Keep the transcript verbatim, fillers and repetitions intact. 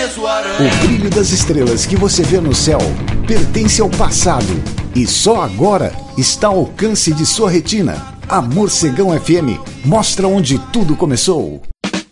sua aranha. O brilho das estrelas que você vê no céu pertence ao passado e só agora está ao alcance de sua retina. A Morcegão F M mostra onde tudo começou.